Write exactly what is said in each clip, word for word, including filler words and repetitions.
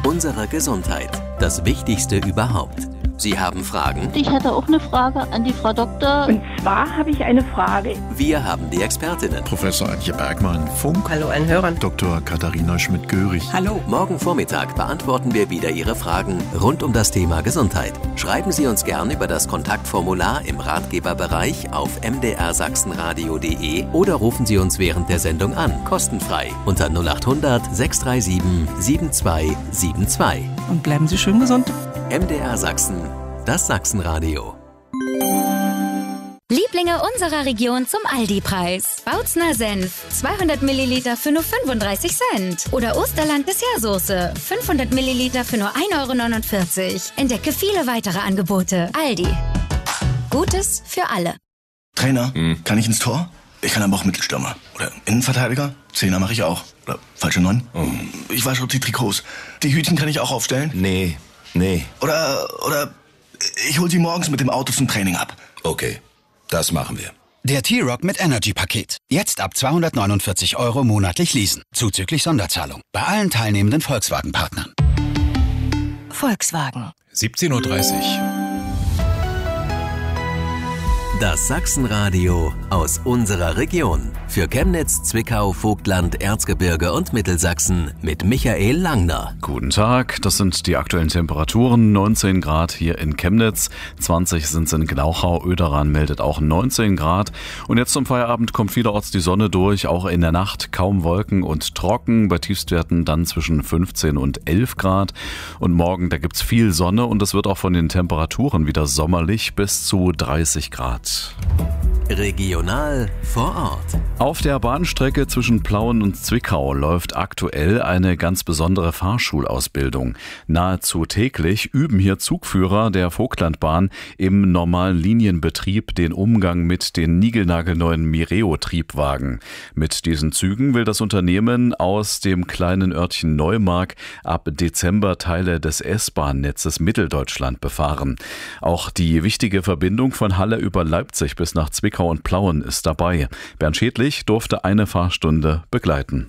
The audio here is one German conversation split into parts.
unserer Gesundheit. Das Wichtigste überhaupt. Sie haben Fragen? Ich hätte auch eine Frage an die Frau Doktor. Und zwar habe ich eine Frage. Wir haben die Expertinnen. Professor Antje Bergmann, Funk. Hallo an Hörern. Doktor Katharina Schmidt-Görig. Hallo. Morgen Vormittag beantworten wir wieder Ihre Fragen rund um das Thema Gesundheit. Schreiben Sie uns gern über das Kontaktformular im Ratgeberbereich auf m d r sachsenradio punkt d e oder rufen Sie uns während der Sendung an, kostenfrei, unter null acht hundert sechs drei sieben sieben zwei sieben zwei. Und bleiben Sie schön gesund. M D R Sachsen, das Sachsenradio. Lieblinge unserer Region zum Aldi-Preis. Bautzner Senf, zweihundert Milliliter für nur fünfunddreißig Cent. Oder Osterland Dessertsoße, fünfhundert Milliliter für nur ein Euro neunundvierzig. Entdecke viele weitere Angebote. Aldi. Gutes für alle. Trainer, hm. kann ich ins Tor? Ich kann aber auch Mittelstürmer. Oder Innenverteidiger? Zehner mache ich auch. Oder falsche Neun? Oh. Ich wasche die Trikots. Die Hütchen kann ich auch aufstellen? Nee, nee. Oder, oder ich hol sie morgens mit dem Auto zum Training ab. Okay, das machen wir. Der T-Rock mit Energy-Paket. Jetzt ab zweihundertneunundvierzig Euro monatlich leasen. Zuzüglich Sonderzahlung. Bei allen teilnehmenden Volkswagen-Partnern. Volkswagen. siebzehn Uhr dreißig. Das Sachsenradio aus unserer Region. Für Chemnitz, Zwickau, Vogtland, Erzgebirge und Mittelsachsen mit Michael Langner. Guten Tag, das sind die aktuellen Temperaturen. neunzehn Grad hier in Chemnitz, zwanzig sind es in Glauchau. Oederan meldet auch neunzehn Grad. Und jetzt zum Feierabend kommt vielerorts die Sonne durch, auch in der Nacht kaum Wolken und trocken. Bei Tiefstwerten dann zwischen fünfzehn und elf Grad. Und morgen, da gibt's viel Sonne und es wird auch von den Temperaturen wieder sommerlich bis zu dreißig Grad. Regional vor Ort. Auf der Bahnstrecke zwischen Plauen und Zwickau läuft aktuell eine ganz besondere Fahrschulausbildung. Nahezu täglich üben hier Zugführer der Vogtlandbahn im normalen Linienbetrieb den Umgang mit den niegelnagelneuen Mireo-Triebwagen. Mit diesen Zügen will das Unternehmen aus dem kleinen Örtchen Neumark ab Dezember Teile des S-Bahn-Netzes Mitteldeutschland befahren. Auch die wichtige Verbindung von Halle über Leipzig bis nach Zwickau und Plauen ist dabei. Bernd Schädlich durfte eine Fahrstunde begleiten.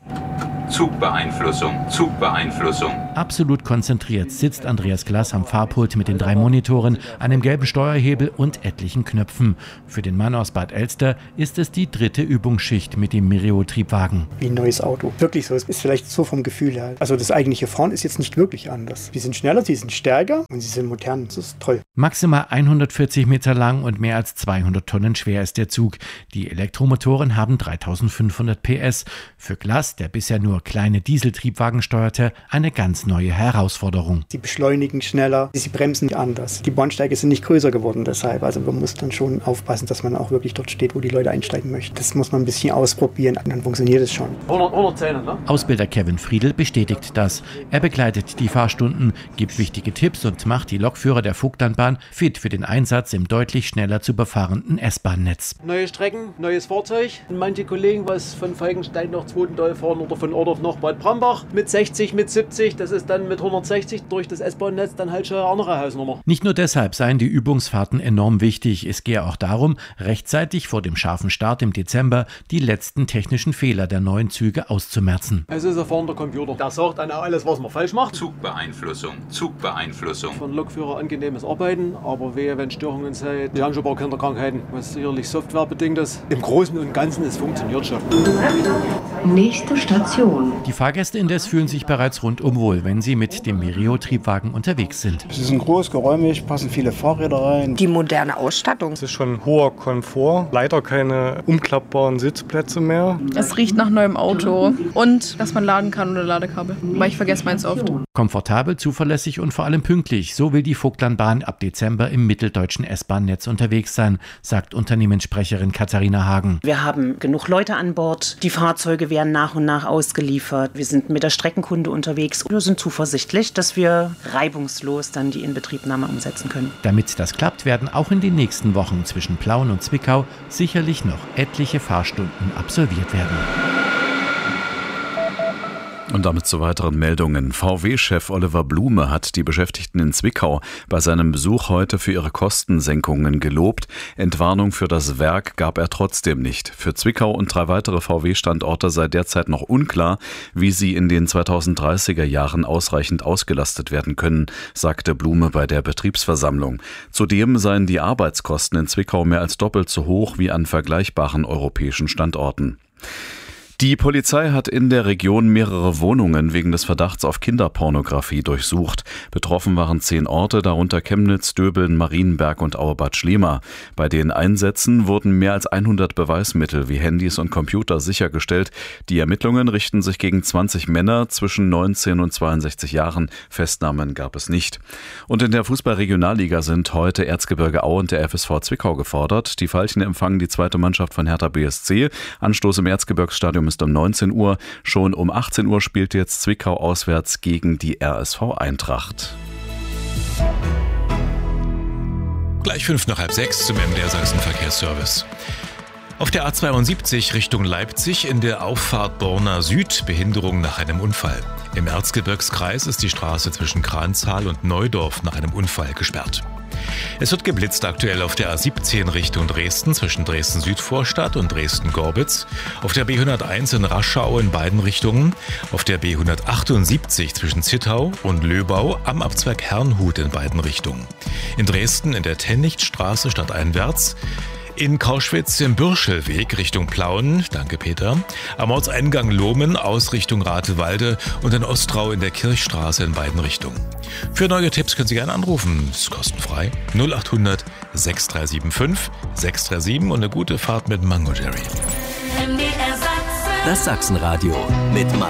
Zugbeeinflussung, Zugbeeinflussung. Absolut konzentriert sitzt Andreas Glass am Fahrpult mit den drei Monitoren, einem gelben Steuerhebel und etlichen Knöpfen. Für den Mann aus Bad Elster ist es die dritte Übungsschicht mit dem Mireo-Triebwagen. Wie ein neues Auto. Wirklich so. Es ist vielleicht so vom Gefühl her. Also das eigentliche Fahren ist jetzt nicht wirklich anders. Sie sind schneller, sie sind stärker und sie sind modern. Das ist toll. Maximal hundertvierzig Meter lang und mehr als zweihundert Tonnen schwer ist der Zug. Die Elektromotoren haben dreitausendfünfhundert P S. Für Glass, der bisher nur kleine Dieseltriebwagen steuerte, eine ganz neue Herausforderung. Sie beschleunigen schneller, sie bremsen anders. Die Bahnsteige sind nicht größer geworden deshalb. Also man muss dann schon aufpassen, dass man auch wirklich dort steht, wo die Leute einsteigen möchten. Das muss man ein bisschen ausprobieren, dann funktioniert es schon. hundert, hundertzehn, ne? Ausbilder Kevin Friedl bestätigt das. Er begleitet die Fahrstunden, gibt wichtige Tipps und macht die Lokführer der Vogtlandbahn fit für den Einsatz im deutlich schneller zu befahrenden S-Bahn-Netz. Neue Strecken, neues Fahrzeug. Manche Kollegen, was von Falkenstein nach Zwotendorf fahren oder von Ordorf nach Bad Brambach mit sechzig, mit siebzig, das ist dann mit hundertsechzig durch das S-Bahn-Netz dann halt schon eine andere Hausnummer. Nicht nur deshalb seien die Übungsfahrten enorm wichtig, es gehe auch darum, rechtzeitig vor dem scharfen Start im Dezember die letzten technischen Fehler der neuen Züge auszumerzen. Es ist ein fahrender Computer, der sagt dann auch alles, was man falsch macht. Zugbeeinflussung, Zugbeeinflussung. Von Lokführer angenehmes Arbeiten, aber wehe, wenn Störungen sind, wir haben schon ein paar Kinderkrankheiten, was sicherlich softwarebedingt ist. Im Großen und Ganzen, es funktioniert schon. Nächste Station. Die Fahrgäste indes fühlen sich bereits rundum wohl, wenn sie mit dem Mireo-Triebwagen unterwegs sind. Es ist ein groß, geräumig, passen viele Fahrräder rein. Die moderne Ausstattung. Es ist schon hoher Komfort, leider keine umklappbaren Sitzplätze mehr. Es riecht nach neuem Auto und dass man laden kann ohne Ladekabel, weil ich vergesse meins oft. Komfortabel, zuverlässig und vor allem pünktlich, so will die Vogtlandbahn ab Dezember im mitteldeutschen S-Bahn-Netz unterwegs sein, sagt Unternehmenssprecherin Katharina Hagen. Wir haben genug Leute an Bord, die Fahrzeuge werden nach und nach ausgeliefert. Wir sind mit der Streckenkunde unterwegs und wir sind zuversichtlich, dass wir reibungslos dann die Inbetriebnahme umsetzen können. Damit das klappt, werden auch in den nächsten Wochen zwischen Plauen und Zwickau sicherlich noch etliche Fahrstunden absolviert werden. Und damit zu weiteren Meldungen. V W-Chef Oliver Blume hat die Beschäftigten in Zwickau bei seinem Besuch heute für ihre Kostensenkungen gelobt. Entwarnung für das Werk gab er trotzdem nicht. Für Zwickau und drei weitere V W-Standorte sei derzeit noch unklar, wie sie in den zweitausenddreißiger Jahren ausreichend ausgelastet werden können, sagte Blume bei der Betriebsversammlung. Zudem seien die Arbeitskosten in Zwickau mehr als doppelt so hoch wie an vergleichbaren europäischen Standorten. Die Polizei hat in der Region mehrere Wohnungen wegen des Verdachts auf Kinderpornografie durchsucht. Betroffen waren zehn Orte, darunter Chemnitz, Döbeln, Marienberg und Auebad Schlema. Bei den Einsätzen wurden mehr als hundert Beweismittel wie Handys und Computer sichergestellt. Die Ermittlungen richten sich gegen zwanzig Männer zwischen neunzehn und zweiundsechzig Jahren. Festnahmen gab es nicht. Und in der Fußball-Regionalliga sind heute Erzgebirge Aue und der F S V Zwickau gefordert. Die Veilchen empfangen die zweite Mannschaft von Hertha B S C. Anstoß im Erzgebirgsstadion ist um neunzehn Uhr. Schon um achtzehn Uhr spielt jetzt Zwickau auswärts gegen die R S V Eintracht. Gleich fünf nach halb sechs zum M D R Sachsen Verkehrsservice. Auf der A zweiundsiebzig Richtung Leipzig in der Auffahrt Borna Süd Behinderung nach einem Unfall. Im Erzgebirgskreis ist die Straße zwischen Kranzahl und Neudorf nach einem Unfall gesperrt. Es wird geblitzt aktuell auf der A siebzehn Richtung Dresden zwischen Dresden-Südvorstadt und Dresden-Gorbitz, auf der B hunderteins in Raschau in beiden Richtungen, auf der B hundertachtundsiebzig zwischen Zittau und Löbau am Abzweig Herrnhut in beiden Richtungen. In Dresden in der Tennichtstraße stadteinwärts, in Kauschwitz im Bürschelweg Richtung Plauen, danke Peter, am Ortseingang Lohmen aus Richtung Ratewalde und in Ostrau in der Kirchstraße in beiden Richtungen. Für neue Tipps können Sie gerne anrufen, ist kostenfrei, null acht hundert sechs drei sieben fünf sechs drei sieben und eine gute Fahrt mit Mango Jerry. Das Sachsenradio mit